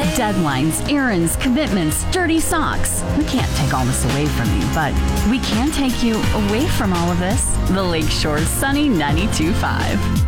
Deadlines, errands, commitments, dirty socks. We can't take all this away from you, but we can take you away from all of this. The Lakeshore's Sunny 92.5.